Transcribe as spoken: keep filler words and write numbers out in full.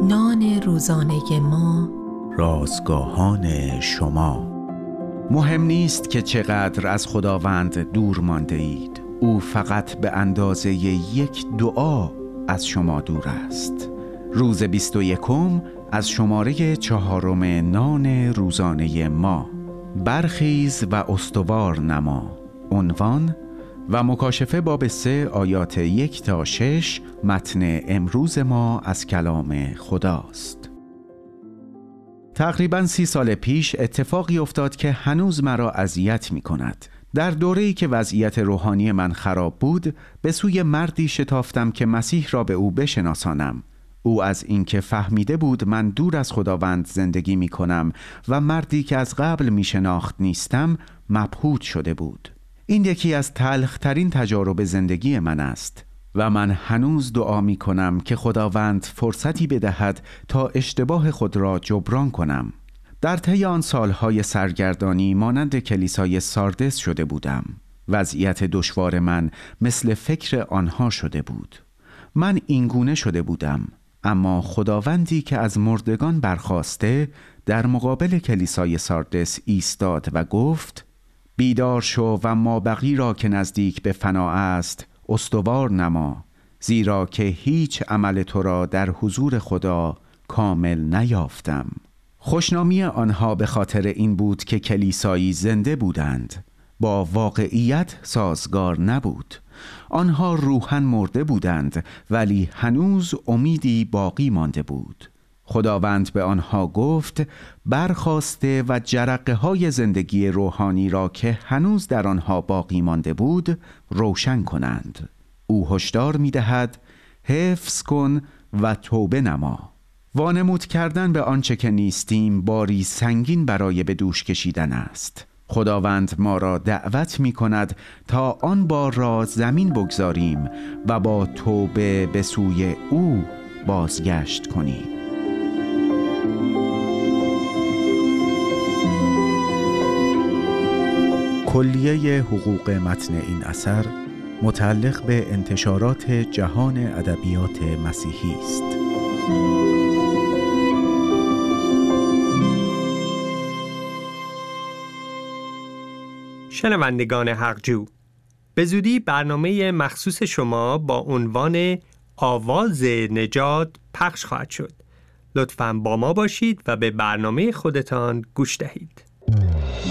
نان روزانه ما، رازگاهان شما. مهم نیست که چقدر از خداوند دور مانده اید. او فقط به اندازه یک دعا از شما دور است. روز بیست و یکم از شماره چهارم نان روزانه ما. برخیز و استوار نما. عنوان و مکاشفه باب سه آیات یک تا شش. متن امروز ما از کلام خداست. تقریباً سی سال پیش اتفاقی افتاد که هنوز مرا اذیت می کند. در دوره‌ای که وضعیت روحانی من خراب بود، به سوی مردی شتافتم که مسیح را به او بشناسانم. او از اینکه فهمیده بود من دور از خداوند زندگی می کنم و مردی که از قبل می شناخت نیستم، مبهوت شده بود. این یکی از تلخ‌ترین تجارب زندگی من است و من هنوز دعا می کنم که خداوند فرصتی بدهد تا اشتباه خود را جبران کنم. در طی آن سالهای سرگردانی مانند کلیسای ساردس شده بودم. وضعیت دشوار من مثل فکر آنها شده بود. من اینگونه شده بودم، اما خداوندی که از مردگان برخاسته در مقابل کلیسای ساردس ایستاد و گفت: بیدار شو و مابقی را که نزدیک به فنا است استوار نما، زیرا که هیچ عمل تو را در حضور خدا کامل نیافتم. خوشنامی آنها به خاطر این بود که کلیسایی زنده بودند. با واقعیت سازگار نبود. آنها روحاً مرده بودند، ولی هنوز امیدی باقی مانده بود. خداوند به آنها گفت برخاسته و جرقه های زندگی روحانی را که هنوز در آنها باقی مانده بود روشن کنند. او هشدار می دهد حفظ کن و توبه نما. وانمود کردن به آنچه که نیستیم باری سنگین برای به دوش کشیدن است. خداوند ما را دعوت می کند تا آن بار را زمین بگذاریم و با توبه به سوی او بازگشت کنیم. کلیه حقوق متن این اثر متعلق به انتشارات جهان ادبیات مسیحی است. شنوندگان حق‌جو، به زودی برنامه مخصوص شما با عنوان آواز نجات پخش خواهد شد. لطفاً با ما باشید و به برنامه خودتان گوش دهید.